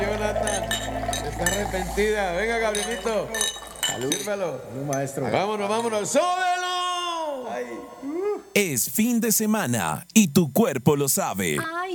Jonathan. Está arrepentida. Venga, Gabrielito. Sírvelo. Maestro. Vámonos. ¡Súbelo! Es fin de semana y tu cuerpo lo sabe.